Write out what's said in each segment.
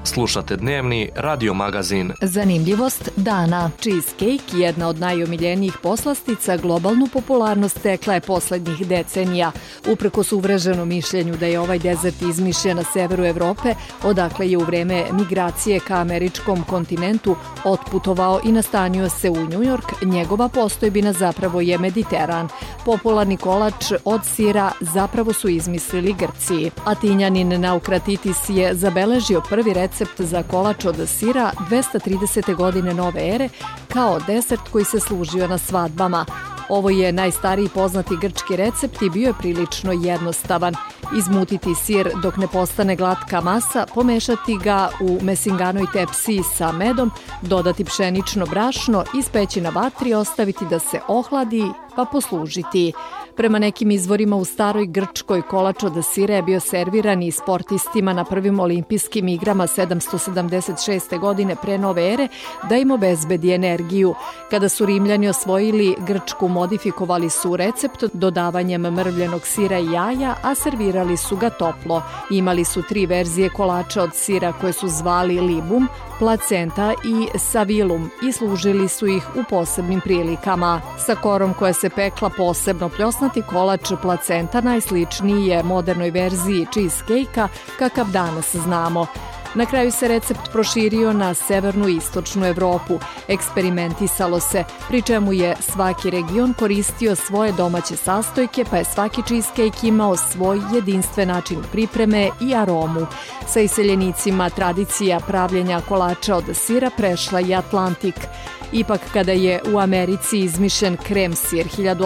Slušate dnevni radio magazin. Zanimljivost dana. Cheesecake, jedna od najomiljenijih poslastica, globalnu popularnost stekla je poslednjih decenija. Uprkos uvreženom mišljenju da je ovaj dezert izmišljen na severu Evrope, odakle je u vreme migracije ka američkom kontinentu otputovao i nastanio se u New York, njegova postojbina zapravo je Mediteran. Popularni kolač od sira zapravo su izmislili Grci. Atinjanin Naukratitis je zabeležio prvi recept za kolač od sira 230. godine nove ere kao desert koji se služio na svadbama. Ovo je najstariji poznati grčki recept i bio je prilično jednostavan. Izmutiti sir dok ne postane glatka masa, pomešati ga u mesinganoj tepsiji sa medom, dodati pšenično brašno, ispeći na vatri, ostaviti da se ohladi pa poslužiti. Prema nekim izvorima u staroj Grčkoj kolač od sira je bio serviran i sportistima na prvim olimpijskim igrama 776. godine pre nove ere da im obezbedi energiju. Kada su Rimljani osvojili Grčku, modifikovali su recept dodavanjem mrvljenog sira i jaja, a servirali su ga toplo. Imali su 3 verzije kolača od sira koje su zvali libum, placenta i savilum i služili su ih u posebnim prilikama. Sa korom koja se pekla posebno pljosnati kolač placenta najsličniji je modernoj verziji cheesecake-a kakav danas znamo. Na kraju se recept proširio na severnu i istočnu Evropu. Eksperimentisalo se, pri čemu je svaki region koristio svoje domaće sastojke, pa je svaki cheesecake imao svoj jedinstven način pripreme i aromu. Sa iseljenicima tradicija pravljenja kolača od sira prešla i Atlantik. Ipak kada je u Americi izmišljen krem sir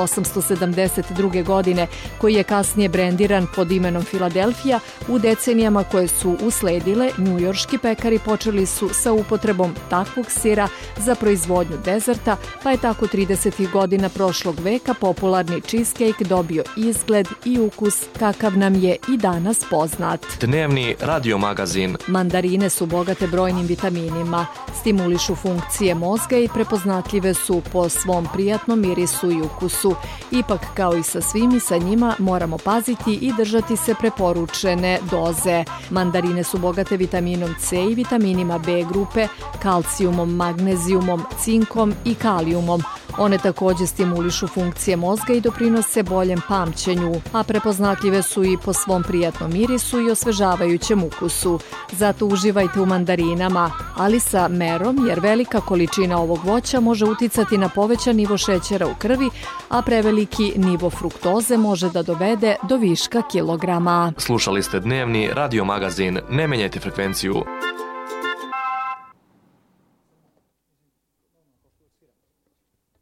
1872. godine, koji je kasnije brendiran pod imenom Filadelfija, u decenijama koje su usledile, njujorški pekari počeli su sa upotrebom takvog sira za proizvodnju dezerta, pa je tako 30. godina prošlog veka popularni cheesecake dobio izgled i ukus kakav nam je i danas poznat. Dnevni radio magazin. Mandarine su bogate brojnim vitaminima, stimulišu funkcije mozga i prepoznatljive su po svom prijatnom mirisu i ukusu. Ipak, kao i sa svim, i sa njima moramo paziti i držati se preporučene doze. Mandarine su bogate vitaminom C i vitaminima B grupe, kalcijumom, magnezijumom, cinkom i kalijumom. One takođe stimulišu funkcije mozga i doprinose boljem pamćenju, a prepoznatljive su i po svom prijatnom mirisu i osvežavajućem ukusu. Zato uživajte u mandarinama, ali sa merom, jer velika količina ovog voća može uticati na povećan nivo šećera u krvi, a preveliki nivo fruktoze može da dovede do viška kilograma. Slušali ste dnevni radio magazin. Ne menjajte frekvenciju.